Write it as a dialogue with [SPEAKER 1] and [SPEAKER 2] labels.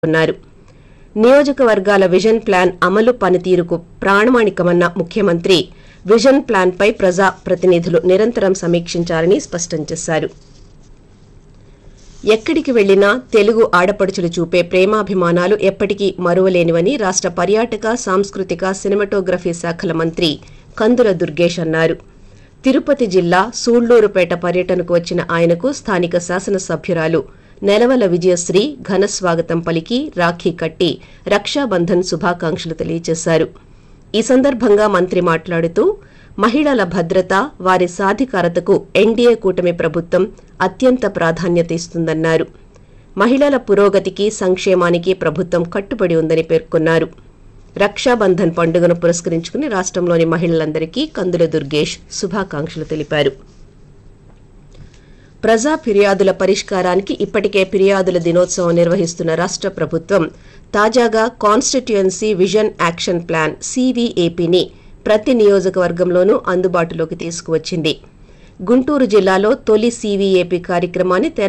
[SPEAKER 1] ఉన్నారు. నియోజకవర్గాల vision plan అమలు పనితీరుకు ప్రాణమాణికమన్న ముఖ్యమంత్రి విజన్ ప్లాన్ పై ప్రజా ప్రతినిధులు నిరంతరం సమీక్షించాలని స్పష్టం చేశారు. ఎక్కడికి వెళ్లినా తెలుగు ఆడపడుచులు చూపే ప్రేమాభిమానాలు ఎప్పటికీ మరువలేనివని రాష్ట్ర పర్యాటక, సాంస్కృతిక, సినిమాటోగ్రఫీ శాఖల మంత్రి కందుల దుర్గేష్ అన్నారు. తిరుపతి జిల్లా సూళ్లూరుపేట పర్యటనకు వచ్చిన ఆయనకు స్థానిక శాసనసభ్యురాలు నెలవల విజయశ్రీ ఘన స్వాగతం పలికి రాఖీ కట్టి రక్షాబంధన్ శుభాకాంక్షలు తెలియజేశారు. ఈ సందర్భంగా మంత్రి మాట్లాడుతూ మహిళల భద్రత, వారి సాధికారతకు ఎన్డీఏ కూటమి ప్రభుత్వం అత్యంత ప్రాధాన్యత ఇస్తుందన్నారు. మహిళల పురోగతికి, సంక్షేమానికి ప్రభుత్వం కట్టుబడి ఉందని పేర్కొన్నారు. రక్షాబంధన్ పండుగను పురస్కరించుకుని రాష్ట్రంలోని మహిళలందరికీ కందుల దుర్గేష్ శుభాకాంక్షలు తెలిపారు. ప్రజా ఫిర్యాదుల పరిష్కారానికి ఇప్పటికే ఫిర్యాదుల దినోత్సవం నిర్వహిస్తున్న రాష్ట్ర ప్రభుత్వం తాజాగా కాన్స్టిట్యుయెన్సీ విజన్ యాక్షన్ ప్లాన్ CVAPని ప్రతి నియోజకవర్గంలోనూ అందుబాటులోకి తీసుకువచ్చింది. గుంటూరు జిల్లాలో తొలి CVAP కార్యక్రమాన్ని